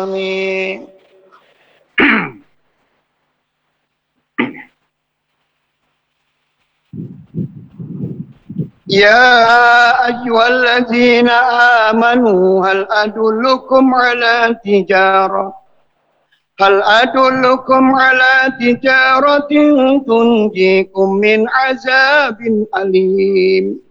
آمين. يا أيها الذين آمنوا هل أدلكم على تجارة تنجيكم من عذاب أليم